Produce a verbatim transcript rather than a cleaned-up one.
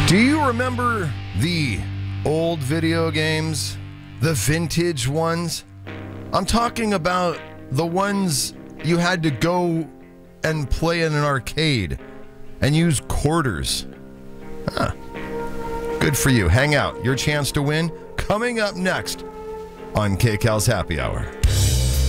Do you remember the old video games? The vintage ones? I'm talking about the ones you had to go and play in an arcade and use quarters. Huh. Good for you. Hang out. Your chance to win coming up next on K-Cal's Happy Hour.